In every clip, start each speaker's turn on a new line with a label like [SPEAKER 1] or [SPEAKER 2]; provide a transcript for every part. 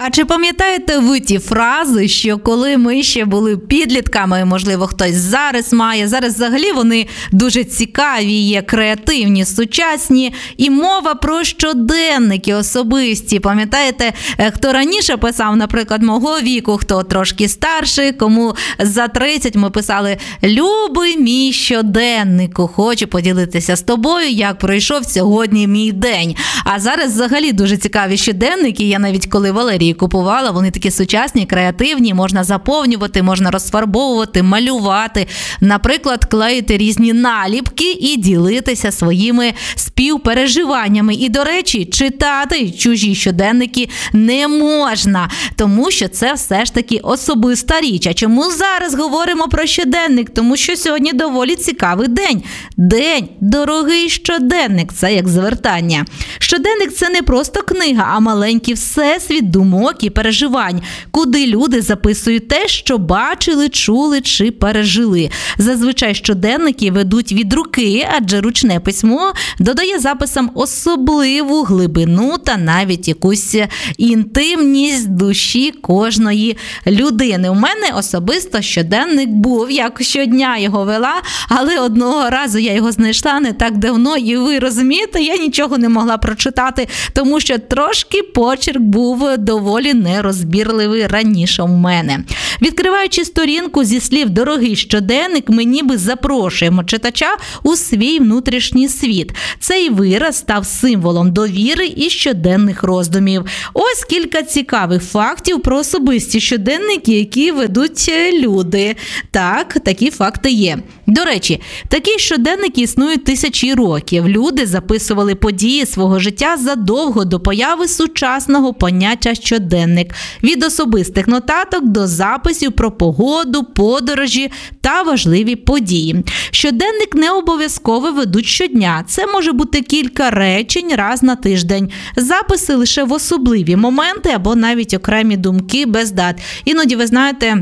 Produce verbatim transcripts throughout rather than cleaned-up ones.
[SPEAKER 1] А чи пам'ятаєте ви ті фрази, що коли ми ще були підлітками, можливо, хтось зараз має, зараз взагалі вони дуже цікаві, є креативні, сучасні, і мова про щоденники особисті. Пам'ятаєте, хто раніше писав, наприклад, мого віку, хто трошки старший, кому за тридцять ми писали: «Любий мій щоденнику, хочу поділитися з тобою, як пройшов сьогодні мій день». А зараз взагалі дуже цікаві щоденники, я навіть коли Валерії купувала, вони такі сучасні, креативні, можна заповнювати, можна розфарбовувати, малювати, наприклад, клеїти різні наліпки і ділитися своїми співпереживаннями. І, до речі, читати чужі щоденники не можна, тому що це все ж таки особиста річ. А чому зараз говоримо про щоденник? Тому що сьогодні доволі цікавий день. День «Дорогий щоденник» – це як звертання. Щоденник – це не просто книга, а маленький всесвіт думок і переживань, куди люди записують те, що бачили, чули чи пережили. Зазвичай щоденники ведуть від руки, адже ручне письмо додає записам особливу глибину та навіть якусь інтимність душі кожної людини. У мене особисто щоденник був, як щодня його вела, але одного разу я його знайшла не так давно, і ви розумієте, я нічого не могла прочитати, тому що трошки почерк був доволі нерозбірливий раніше в мене. Відкриваючи сторінку зі слів «дорогий щоденник», ми ніби запрошуємо читача у свій внутрішній світ. Цей вираз став символом довіри і щоденних роздумів. Ось кілька цікавих фактів про особисті щоденники, які ведуть люди. Так, такі факти є. До речі, такі щоденники існують тисячі років. Люди записували події свого життя задовго до появи сучасного поняття щоденник. Від особистих нотаток до записів про погоду, подорожі та важливі події. Щоденник не обов'язково ведуть щодня. Це може бути кілька речень раз на тиждень. Записи лише в особливі моменти або навіть окремі думки без дат. Іноді, ви знаєте,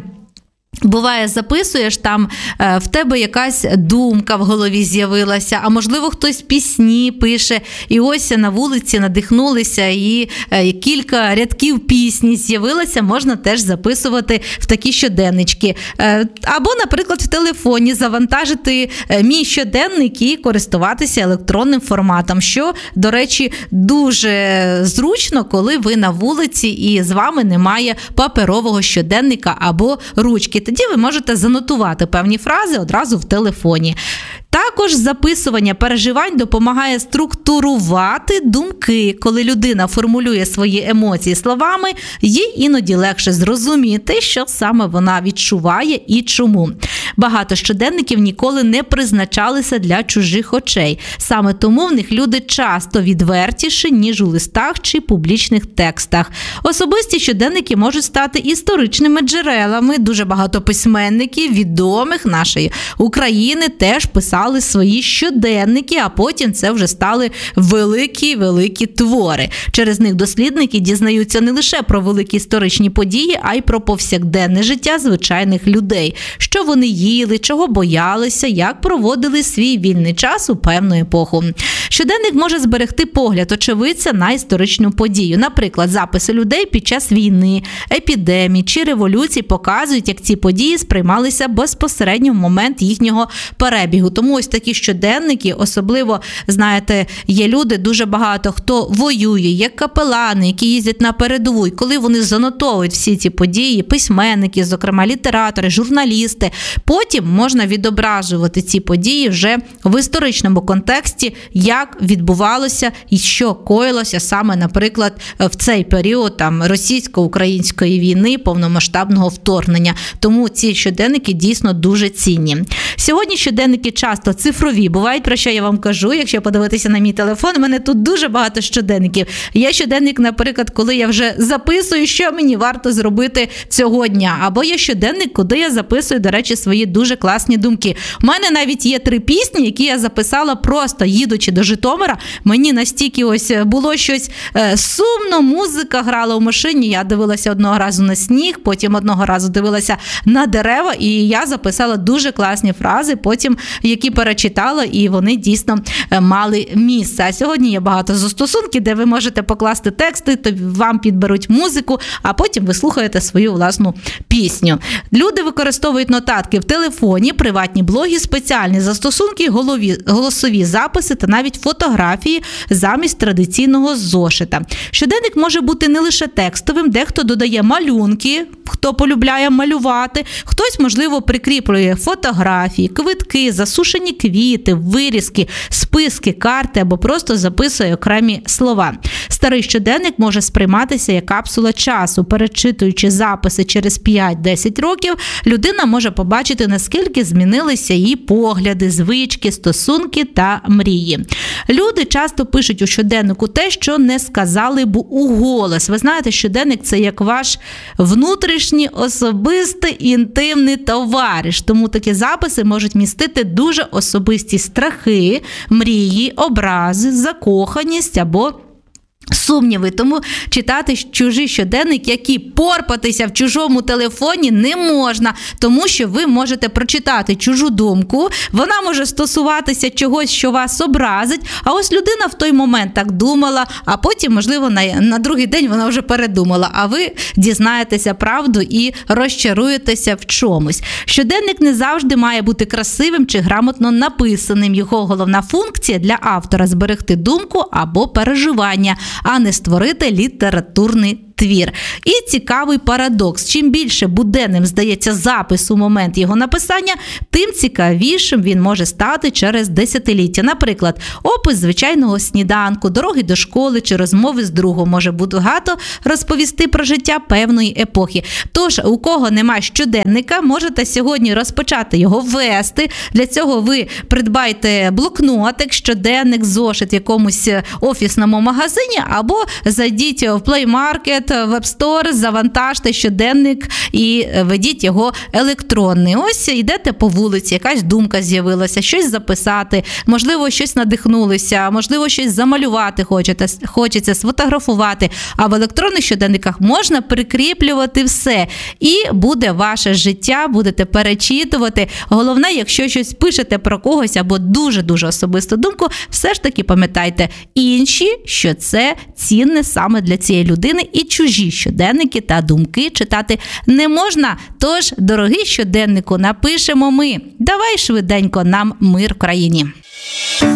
[SPEAKER 1] буває, записуєш, там е, в тебе якась думка в голові з'явилася, а можливо хтось пісні пише, і ось на вулиці надихнулися, і е, кілька рядків пісні з'явилося, можна теж записувати в такі щоденнички. Е, або, наприклад, в телефоні завантажити е, мій щоденник і користуватися електронним форматом, що, до речі, дуже зручно, коли ви на вулиці і з вами немає паперового щоденника або ручки. Тоді ви можете занотувати певні фрази одразу в телефоні. Також записування переживань допомагає структурувати думки. Коли людина формулює свої емоції словами, їй іноді легше зрозуміти, що саме вона відчуває і чому. Багато щоденників ніколи не призначалися для чужих очей. Саме тому в них люди часто відвертіші, ніж у листах чи публічних текстах. Особисті щоденники можуть стати історичними джерелами. Дуже багато письменників, відомих нашої України, теж писали свої щоденники, а потім це вже стали великі-великі твори. Через них дослідники дізнаються не лише про великі історичні події, а й про повсякденне життя звичайних людей. Що вони їли, чого боялися, як проводили свій вільний час у певну епоху. Щоденник може зберегти погляд очевидця на історичну подію. Наприклад, записи людей під час війни, епідемій чи революцій показують, як ці події сприймалися безпосередньо в момент їхнього перебігу. Тому ось такі щоденники, особливо, знаєте, є люди, дуже багато хто воює, є капелани, які їздять на передову, і коли вони занотовують всі ці події, письменники, зокрема літератори, журналісти, потім можна відображувати ці події вже в історичному контексті, як відбувалося і що коїлося саме, наприклад, в цей період там російсько-української війни, повномасштабного вторгнення. Тому ці щоденники дійсно дуже цінні. Сьогодні щоденники часто цифрові бувають, про що я вам кажу, якщо подивитися на мій телефон, у мене тут дуже багато щоденників. Є щоденник, наприклад, коли я вже записую, що мені варто зробити цього дня, або є щоденник, куди я записую, до речі, свої дуже класні думки. У мене навіть є три пісні, які я записала просто їдучи до Житомира. Мені настільки ось було щось е, сумно, музика грала в машині, я дивилася одного разу на сніг, потім одного разу дивилася на дерева, і я записала дуже класні фрази фрази, потім, які перечитала, і вони дійсно мали місце. А сьогодні є багато застосунків, де ви можете покласти тексти, то вам підберуть музику, а потім ви слухаєте свою власну пісню. Люди використовують нотатки в телефоні, приватні блоги, спеціальні застосунки, голові, голосові записи та навіть фотографії замість традиційного зошита. Щоденник може бути не лише текстовим, дехто додає малюнки, хто полюбляє малювати, хтось, можливо, прикріплює фотографії, квитки, засушені квіти, вирізки, списки, карти або просто записує окремі слова. Старий щоденник може сприйматися як капсула часу. Перечитуючи записи через п'ять-десять років, людина може побачити, наскільки змінилися її погляди, звички, стосунки та мрії. Люди часто пишуть у щоденнику те, що не сказали б уголос. Ви знаєте, щоденник – це як ваш внутрішній, особистий, інтимний товариш. Тому такі записи можуть містити дуже особисті страхи, мрії, образи, закоханість або сумніви. Тому читати чужий щоденник, як і порпатися в чужому телефоні, не можна, тому що ви можете прочитати чужу думку, вона може стосуватися чогось, що вас образить, а ось людина в той момент так думала, а потім, можливо, на, на другий день вона вже передумала, а ви дізнаєтеся правду і розчаруєтеся в чомусь. Щоденник не завжди має бути красивим чи грамотно написаним. Його головна функція для автора – зберегти думку або переживання, а не створити літературний твір. І цікавий парадокс. Чим більше буденним здається запис у момент його написання, тим цікавішим він може стати через десятиліття. Наприклад, опис звичайного сніданку, дороги до школи чи розмови з другом може багато розповісти про життя певної епохи. Тож, у кого нема щоденника, можете сьогодні розпочати його вести. Для цього ви придбайте блокнотик, щоденник, зошит в якомусь офісному магазині або зайдіть в Play Market, в App Store, завантажте щоденник і ведіть його електронний. Ось йдете по вулиці, якась думка з'явилася, щось записати, можливо, щось надихнулися, можливо, щось замалювати хочете, хочеться, сфотографувати. А в електронних щоденниках можна прикріплювати все. І буде ваше життя, будете перечитувати. Головне, якщо щось пишете про когось або дуже-дуже особисту думку, все ж таки пам'ятайте інші, що це цінне саме для цієї людини, і чужі щоденники та думки читати не можна. Тож, дорогий щоденнику, напишемо ми: давай швиденько нам мир в країні.